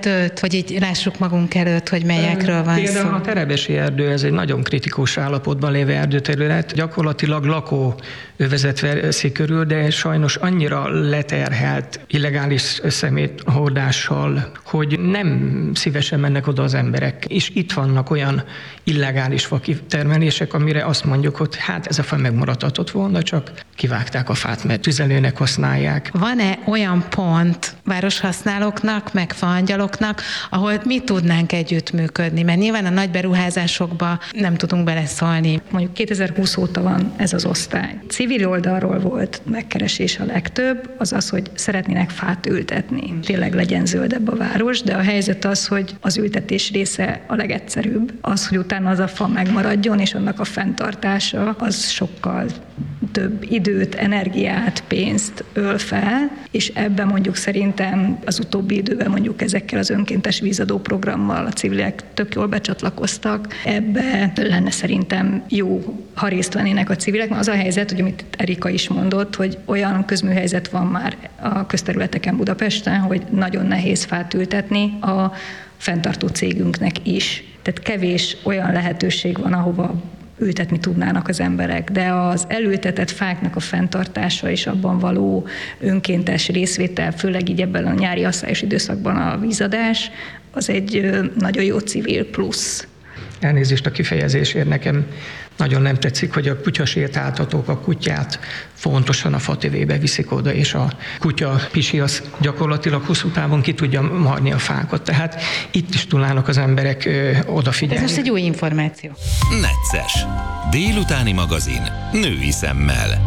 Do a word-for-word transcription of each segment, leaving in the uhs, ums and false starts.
erdőt, hogy így lássuk magunk előtt, hogy melyekről van Például szó? a Terebesi erdő, ez egy nagyon kritikus állapotban lévő erdőterület, gyakorlatilag lakóövezet veszi körül, de sajnos annyira leterhelt illegális szeméthordással, hogy nem szívesen mennek oda az emberek. És itt vannak olyan illegális fakitermelések, amire azt mondjuk, hogy hát ez a fa megmaradhatott volna, csak kivágták a fát, mert tüzelőnek használják. Van-e olyan pont városhasználóknak, meg faangyaloknak, ahol mi tudnánk együttműködni? Mert nyilván a nagy beruházásokba nem tudunk beleszólni. Mondjuk kétezer-húsz óta van ez az osztály. Civil oldalról volt megkeresés a legtöbb, az az, hogy szeretnének fát ültetni. Tényleg legyen zöldebb a város, de a helyzet az, hogy az ültetés része a legegyszerűbb. Az, hogy utána az a fa megmaradjon, és annak a fenntartása, az sokkal több időt, energiát, pénzt öl fel, és ebben mondjuk szerintem az utóbbi időben mondjuk ezekkel az önkéntes vízadó programmal a civilek tök jól becsatlakoztak. Ebbe lenne szerintem jó, ha részt vennének a civilek, mert az a helyzet, hogy amit Erika is mondott, hogy olyan közműhelyzet van már a közterületeken Budapesten, hogy nagyon nehéz fát ültetni a fenntartó cégünknek is. Tehát kevés olyan lehetőség van, ahova ültetni tudnának az emberek, de az elültetett fáknak a fenntartása és abban való önkéntes részvétel, főleg így ebben a nyári asszályos időszakban a vízadás, az egy nagyon jó civil plusz. Elnézést a kifejezésért, nekem nagyon nem tetszik, hogy a kutyasétáltatók a kutyát fontosan a fatövébe viszik oda, és a kutya pisi az gyakorlatilag hosszú távon ki tudja marni a fákat. Tehát itt is tudnának az emberek ö, odafigyelni. Ez most egy új információ. Necces. Délutáni magazin. Női szemmel.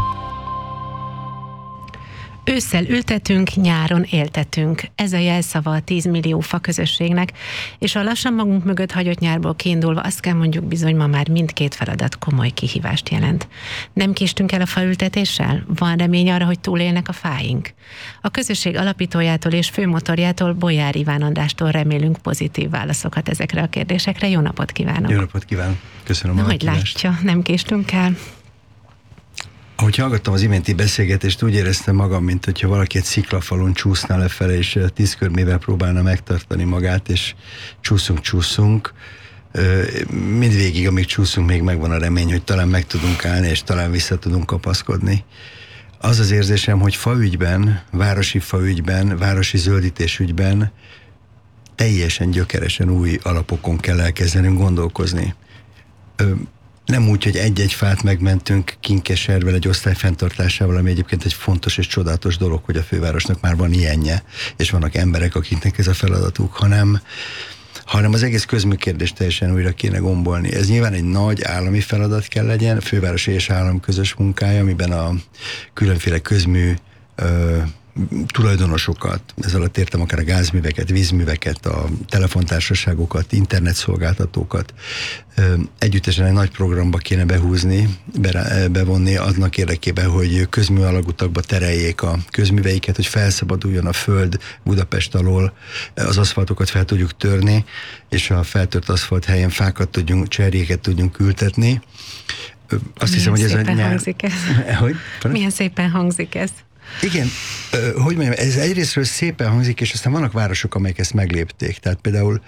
Ősszel ültetünk, nyáron éltetünk. Ez a jelszava a tíz millió fa közösségnek, és a lassan magunk mögött hagyott nyárból kiindulva azt kell mondjuk bizony, ma már mindkét feladat komoly kihívást jelent. Nem késtünk el a faültetéssel? Van remény arra, hogy túlélnek a fáink? A közösség alapítójától és főmotorjától, Bolyár Iván Andrástól remélünk pozitív válaszokat ezekre a kérdésekre. Jó napot kívánok! Jó napot kívánok! Köszönöm Na, a hogy látja, nem késtünk el? Ahogy hallgattam az iménti beszélgetést, úgy éreztem magam, mint hogyha valaki egy sziklafalon csúszna lefele, és tíz körmével próbálna megtartani magát, és csúszunk, csúszunk. Mindvégig, amíg csúszunk, még megvan a remény, hogy talán meg tudunk állni, és talán vissza tudunk kapaszkodni. Az az érzésem, hogy faügyben, városi faügyben, városi zöldítés ügyben teljesen gyökeresen új alapokon kell elkezdenünk gondolkozni. Nem úgy, hogy egy-egy fát megmentünk Kinkeservel egy osztály fenntartásával, ami egyébként egy fontos és csodálatos dolog, hogy a fővárosnak már van ilyenje, és vannak emberek, akiknek ez a feladatuk, hanem, hanem az egész közműkérdést teljesen újra kéne gombolni. Ez nyilván egy nagy állami feladat kell legyen, a főváros és állam közös munkája, amiben a különféle közmű ö, tulajdonosokat, ez alatt értem akár a gázműveket, vízműveket, a telefontársaságokat, internetszolgáltatókat együttesen egy nagy programba kéne behúzni, bevonni annak érdekében, hogy közmű alagutakba tereljék a közműveiket, hogy felszabaduljon a föld Budapest alól, az aszfaltokat fel tudjuk törni, és a feltört aszfalt helyen fákat tudjunk, cserjéket tudjunk ültetni. Azt hiszem, hogy ez a nyár... hangzik ez. Hogy? Milyen szépen hangzik ez. Igen, hogy mondjam, ez egyrésztről szépen hangzik, és aztán vannak városok, amelyek ezt meglépték. Tehát például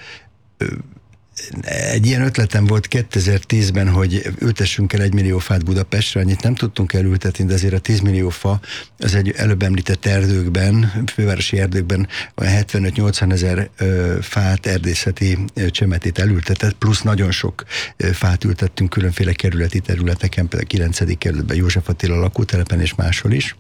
egy ilyen ötletem volt kétezer-tízben, hogy ültessünk el egy millió fát Budapestre, annyit nem tudtunk elültetni, de azért a tíz millió fa az egy előbb említett erdőkben, fővárosi erdőkben olyan hetvenöt-nyolcvan ezer fát, erdészeti csemetét elültetett, plusz nagyon sok fát ültettünk különféle kerületi területeken, például a kilencedik kerületben, József Attila lakótelepen és máshol is.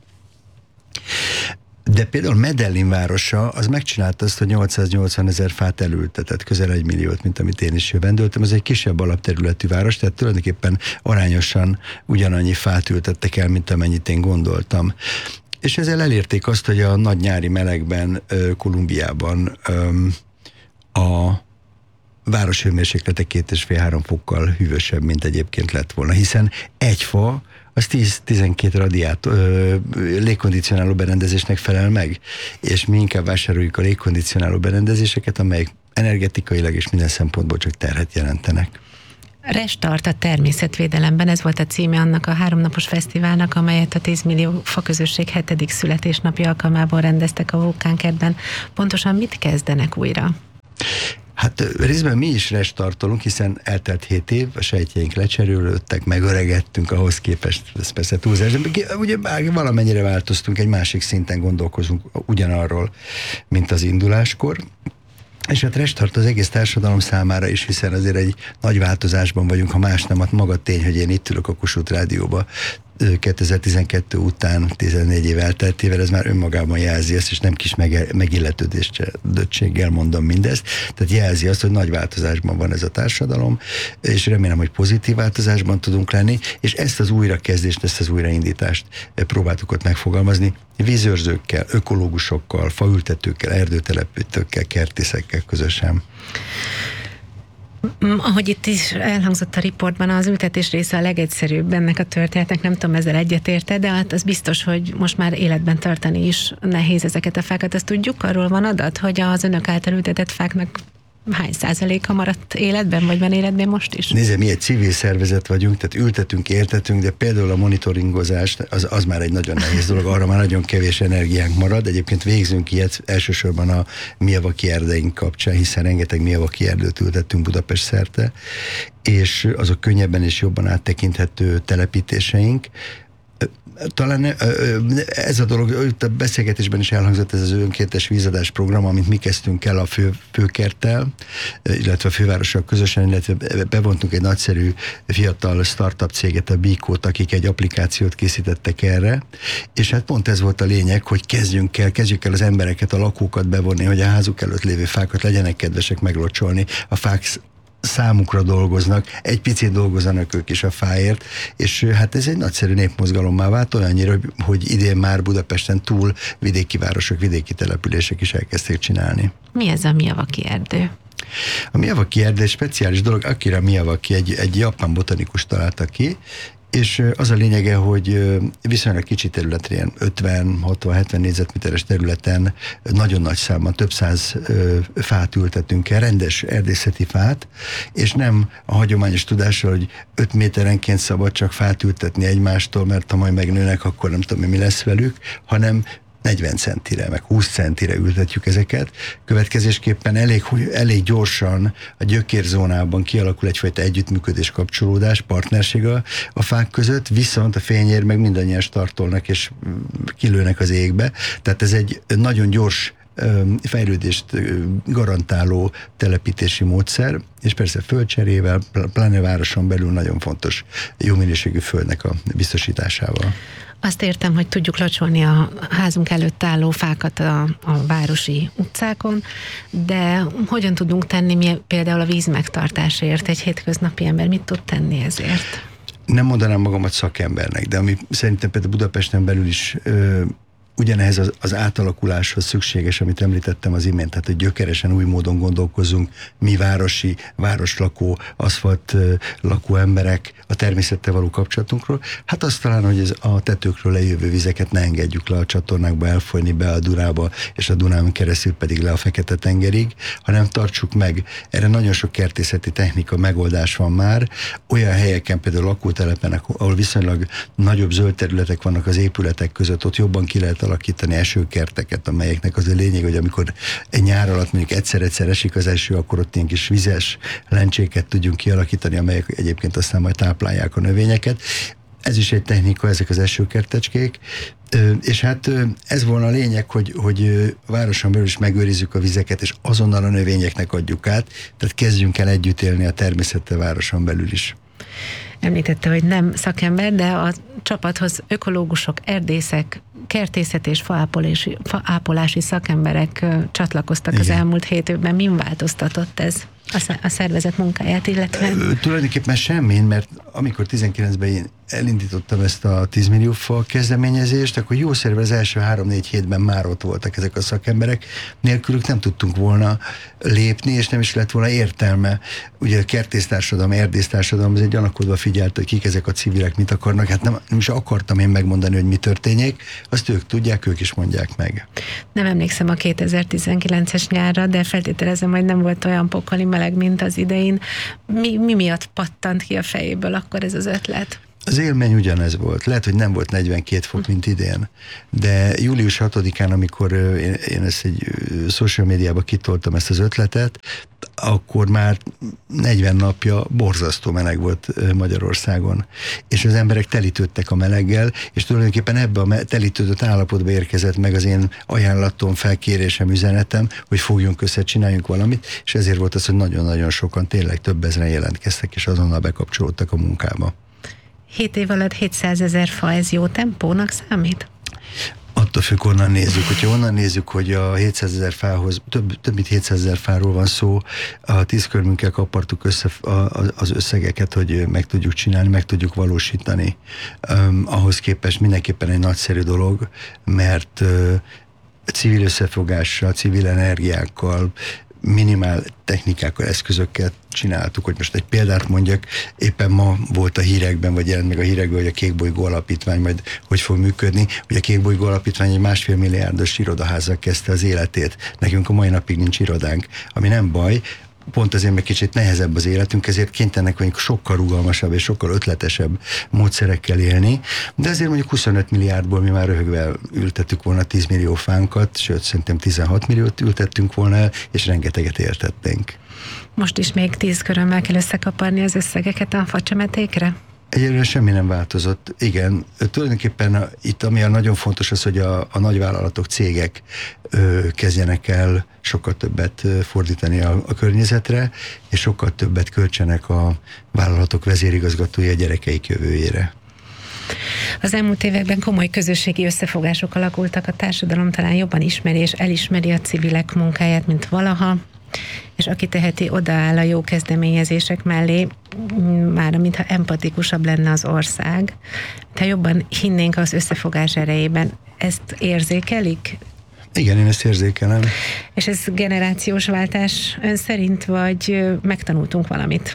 De például Medellin városa az megcsinálta azt, hogy nyolcszáznyolcvan ezer fát elültetett, közel egy milliót, mint amit én is jövendöltem. Ez egy kisebb alapterületű város, tehát tulajdonképpen arányosan ugyanannyi fát ültettek el, mint amennyit én gondoltam. És ezzel elérték azt, hogy a nagy nyári melegben, Kolumbiában a város hőmérséklete két és fél három fokkal hűvösebb, mint egyébként lett volna, hiszen egy fa az tíz-tizenkét radiát ö, légkondicionáló berendezésnek felel meg, és mi inkább vásároljuk a légkondicionáló berendezéseket, amelyek energetikailag és minden szempontból csak terhet jelentenek. Restart a természetvédelemben, ez volt a címe annak a háromnapos fesztiválnak, amelyet a tíz millió faközösség hetedik születésnapja alkalmából rendeztek a Vulkánkertben. Pontosan mit kezdenek újra? Hát részben mi is restartolunk, hiszen eltelt hét év, a sejtjeink lecserélődtek, megöregettünk ahhoz képest, ez persze túlzás, de ugye valamennyire változtunk, egy másik szinten gondolkozunk ugyanarról, mint az induláskor. És hát restart az egész társadalom számára is, hiszen azért egy nagy változásban vagyunk, ha más nem, hát maga tény, hogy én itt ülök a Kossuth Rádióba kétezer-tizenkettő után, tizennégy év elteltével, ez már önmagában jelzi ezt, és nem kis megilletődéssel mondom mindezt, tehát jelzi azt, hogy nagy változásban van ez a társadalom, és remélem, hogy pozitív változásban tudunk lenni, és ezt az újrakezdést, ezt az újraindítást próbáltuk ott megfogalmazni, vízőrzőkkel, ökológusokkal, faültetőkkel, erdőtelepítőkkel, kertészekkel közösen. Ahogy itt is elhangzott a riportban, az ültetés része a legegyszerűbb ennek a történetnek, nem tudom, ezzel egyetérte, de hát az biztos, hogy most már életben tartani is nehéz ezeket a fákat. Azt tudjuk, arról van adat, hogy az önök által ültetett fáknak hány százaléka maradt életben, vagy van életben most is? Nézd, mi egy civil szervezet vagyunk, tehát ültetünk, értetünk, de például a monitoringozás, az, az már egy nagyon nehéz dolog, arra már nagyon kevés energiánk marad. Egyébként végzünk ilyet elsősorban a Miyawaki erdeink kapcsán, hiszen rengeteg Miyawaki erdőt ültettünk Budapest szerte, és azok könnyebben és jobban áttekinthető telepítéseink. Talán ez a dolog, itt a beszélgetésben is elhangzott ez az önkéntes vízadás program, amit mi kezdtünk el a fő, főkerttel, illetve a fővárossal közösen, illetve bevontunk egy nagyszerű fiatal startup céget, a Bíkót, akik egy applikációt készítettek erre, és hát pont ez volt a lényeg, hogy kezdjünk el, kezdjük el az embereket, a lakókat bevonni, hogy a házuk előtt lévő fákat legyenek kedvesek meglocsolni, a fák számukra dolgoznak, egy picit dolgozzanak ők is a fáért, és hát ez egy nagyszerű népmozgalommá vált, olyannyira, hogy, hogy idén már Budapesten túl vidéki városok, vidéki települések is elkezdték csinálni. Mi ez a Miyawaki erdő? A Miyawaki erdő egy speciális dolog, Akira Miyawaki egy, egy japán botanikus találta ki, és az a lényege, hogy viszonylag kicsi területre, ilyen ötven, hatvan, hetven négyzetméteres területen nagyon nagy számban, több száz fát ültetünk el, rendes erdészeti fát, és nem a hagyományos tudással, hogy öt méterenként szabad csak fát ültetni egymástól, mert ha majd megnőnek, akkor nem tudom, mi lesz velük, hanem negyven centire, meg húsz centire ültetjük ezeket. Következésképpen elég, elég gyorsan a gyökérzónában kialakul egyfajta együttműködés, kapcsolódás, partnerség a, a fák között, viszont a fényér meg mindannyian startolnak és kilőnek az égbe. Tehát ez egy nagyon gyors fejlődést garantáló telepítési módszer, és persze földcserével, pláne városon belül nagyon fontos jó minőségű földnek a biztosításával. Azt értem, hogy tudjuk locsolni a házunk előtt álló fákat a, a városi utcákon, de hogyan tudunk tenni mi például a víz megtartásért? Egy hétköznapi ember mit tud tenni ezért? Nem mondanám magamat szakembernek, de ami szerintem például Budapesten belül is ö, ugyanehhez az, az átalakuláshoz szükséges, amit említettem az imént, tehát hogy gyökeresen új módon gondolkozunk, mi városi, városlakó, aszfalt lakó emberek a természettel való kapcsolatunkról. Hát azt talán, hogy ez a tetőkről lejövő vizeket ne engedjük le a csatornákba elfolyni be a Dunába, és a Dunán keresztül pedig le a Fekete-tengerig, hanem tartsuk meg. Erre nagyon sok kertészeti technika megoldás van már. Olyan helyeken, például lakótelepen, ahol viszonylag nagyobb zöld területek vannak az épületek között, ott jobban ki lehet alakítani esőkerteket, amelyeknek az a lényeg, hogy amikor egy nyár alatt mondjuk egyszer-egyszer esik az eső, akkor ott ilyen kis vizes lencséket tudjunk kialakítani, amelyek egyébként aztán majd táplálják a növényeket. Ez is egy technika, ezek az esőkertecskék, és hát ez volna a lényeg, hogy, hogy a városon belül is megőrizzük a vizeket, és azonnal a növényeknek adjuk át, tehát kezdjünk el együtt élni a természettel városon belül is. Említette, hogy nem szakember, de a csapathoz ökológusok, erdészek, kertészet és faápolási, faápolási szakemberek csatlakoztak. Igen. Az elmúlt hét évben. Min változtatott ez a szervezet munkáját, illetve? Tulajdonképpen semmin, mert amikor tizenkilencben én elindítottam ezt a tíz millió fa kezdeményezést, akkor jó szerve az első három-négy hétben már ott voltak ezek a szakemberek. Nélkülük nem tudtunk volna lépni, és nem is lett volna értelme. Ugye a kertésztársadalom, erdésztársadalom, ez egy gyanakodva figyelt, hogy kik ezek a civilek, mit akarnak. Hát nem, nem is akartam én megmondani, hogy mi történjék. Azt ők tudják, ők is mondják meg. Nem emlékszem a kétezer-tizenkilences nyárra, de feltételezem, hogy nem volt olyan pokoli meleg, mint az idején. Mi, mi miatt pattant ki a fejéből akkor ez az ötlet? Az élmény ugyanez volt. Lehet, hogy nem volt negyvenkét fok, mint idén, de július hatodikán, amikor én, én ezt egy social médiába kitoltam ezt az ötletet, akkor már negyven napja borzasztó meleg volt Magyarországon. És az emberek telítődtek a meleggel, és tulajdonképpen ebbe a telítődött állapotba érkezett meg az én ajánlatom, felkérésem, üzenetem, hogy fogjunk össze, csináljunk valamit, és ezért volt az, hogy nagyon-nagyon sokan, tényleg több ezren jelentkeztek, és azonnal bekapcsolódtak a munkába. Hét év alatt hétszázezer fa, ez jó tempónak számít? Attól függ, onnan nézzük. Hogyha onnan nézzük, hogy a hétszázezer fához, több, több mint hétszázezer fáról van szó, a tíz körmünkkel kapartuk össze az összegeket, hogy meg tudjuk csinálni, meg tudjuk valósítani. Um, ahhoz képest mindenképpen egy nagyszerű dolog, mert uh, civil összefogással, civil energiákkal, minimál technikákkal, eszközökkel csináltuk, hogy most egy példát mondjak, éppen ma volt a hírekben, vagy jelent meg a hírekben, hogy a Kékbolygó Alapítvány majd hogy fog működni. Ugye a Kékbolygó Alapítvány egy másfél milliárdos irodaházzal kezdte az életét. Nekünk a mai napig nincs irodánk, ami nem baj, pont azért meg kicsit nehezebb az életünk, ezért kénytelenek vagyunk sokkal rugalmasabb és sokkal ötletesebb módszerekkel élni, de azért mondjuk huszonöt milliárdból mi már röhögve ültettük volna tíz millió fánkat, sőt szerintem tizenhat milliót ültettünk volna el, és rengeteget értettünk. Most is még tíz körömmel kell összekaparni az összegeket a facsemetékre? Egyelőre semmi nem változott. Igen, tulajdonképpen itt ami a nagyon fontos az, hogy a, a nagyvállalatok, cégek ö, kezdjenek el sokkal többet fordítani a, a környezetre, és sokkal többet költsenek a vállalatok vezérigazgatói a gyerekeik jövőjére. Az elmúlt években komoly közösségi összefogások alakultak, a társadalom talán jobban ismeri és elismeri a civilek munkáját, mint valaha, és aki teheti, odaáll a jó kezdeményezések mellé, már mintha empatikusabb lenne az ország. Ha jobban hinnénk az összefogás erejében, ezt érzékelik? Igen, én ezt érzékelem. És ez generációs váltás ön szerint, vagy megtanultunk valamit?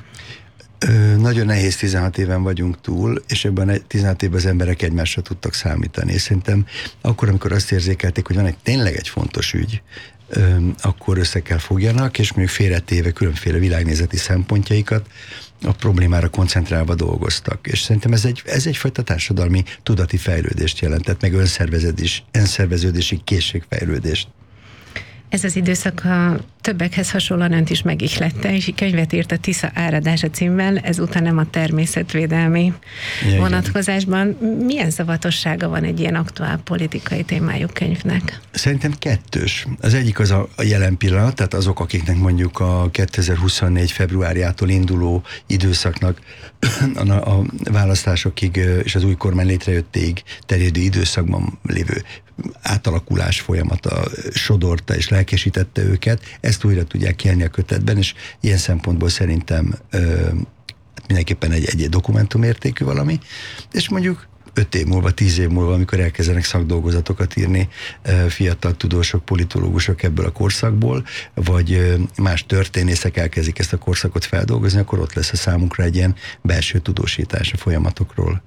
Ö, nagyon nehéz, tizenhat éven vagyunk túl, és ebben a tizenhat évben az emberek egymásra tudtak számítani. És szerintem akkor, amikor azt érzékelték, hogy van egy tényleg egy fontos ügy, ö, akkor össze kell fogjanak, és mondjuk félretéve különféle világnézeti szempontjaikat a problémára koncentrálva dolgoztak. És szerintem ez, egy, ez egyfajta társadalmi tudati fejlődést jelentett, meg önszerveződés, önszerveződési készségfejlődést. Ez az időszak a többekhez hasonlóan önt is megihlette, és könyvet írt a Tisza áradása címmel, ezúttal nem a természetvédelmi ja, vonatkozásban. Milyen szavatossága van egy ilyen aktuál politikai témájú könyvnek? Szerintem kettős. Az egyik az a jelen pillanat, tehát azok, akiknek mondjuk a kétezer-huszonnégy februárjától induló időszaknak a, a választásokig és az új kormány létrejöttéig terjedő időszakban lévő átalakulás folyamata sodorta és lelkesítette őket, ezt újra tudják élni a kötetben, és ilyen szempontból szerintem ö, mindenképpen egy, egy dokumentumértékű valami, és mondjuk öt év múlva, tíz év múlva, amikor elkezdenek szakdolgozatokat írni fiatal tudósok, politológusok ebből a korszakból, vagy más történészek elkezdik ezt a korszakot feldolgozni, akkor ott lesz a számunkra egy ilyen belső tudósítás a folyamatokról.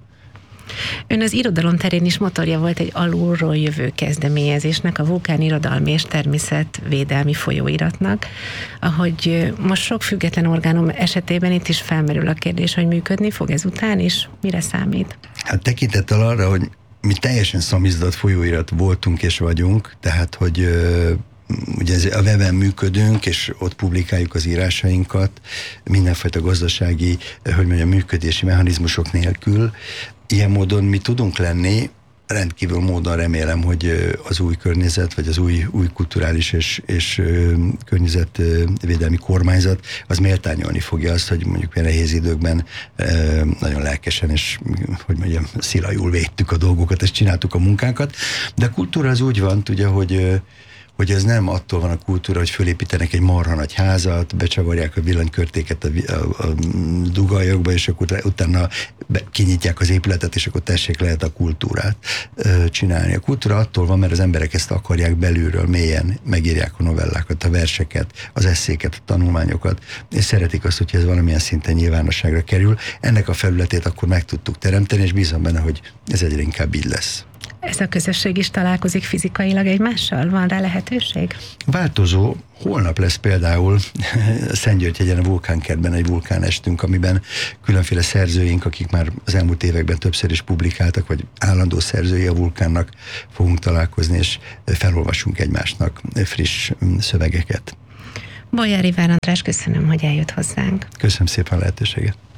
Ön az irodalom terén is motorja volt egy alulról jövő kezdeményezésnek, a Vulkán Irodalmi és Természetvédelmi Folyóiratnak, ahogy most sok független orgánum esetében itt is felmerül a kérdés, hogy működni fog ezután, és mire számít? Hát tekintettel arra, hogy mi teljesen szamizdat folyóirat voltunk és vagyunk, tehát, hogy ugye a weben működünk, és ott publikáljuk az írásainkat, mindenfajta gazdasági, hogy mondjam, működési mechanizmusok nélkül. Ilyen módon mi tudunk lenni, rendkívül módon remélem, hogy az új környezet, vagy az új, új kulturális és, és környezetvédelmi kormányzat, az méltányolni fogja azt, hogy mondjuk ilyen nehéz időkben nagyon lelkesen és, hogy mondjam, szilajul védtük a dolgokat, és csináltuk a munkánkat. De a kultúra az úgy van, ugye, hogy hogy ez nem attól van a kultúra, hogy fölépítenek egy marha nagy házat, becsavarják a villanykörtéket a, a, a dugajokba, és akkor utána be, kinyitják az épületet, és akkor tessék, lehet a kultúrát ö, csinálni. A kultúra attól van, mert az emberek ezt akarják belülről, mélyen megírják a novellákat, a verseket, az esszéket, a tanulmányokat, és szeretik azt, hogy ez valamilyen szinten nyilvánosságra kerül. Ennek a felületét akkor meg tudtuk teremteni, és bízom benne, hogy ez egyre inkább így lesz. Ez a közösség is találkozik fizikailag egymással? Van rá lehetőség? Változó. Holnap lesz például Szentgyörgyhegyen a vulkánkertben egy vulkánestünk, amiben különféle szerzőink, akik már az elmúlt években többször is publikáltak, vagy állandó szerzői a vulkánnak fogunk találkozni, és felolvasunk egymásnak friss szövegeket. Bolyár Iván András, köszönöm, hogy eljött hozzánk. Köszönöm szépen a lehetőséget.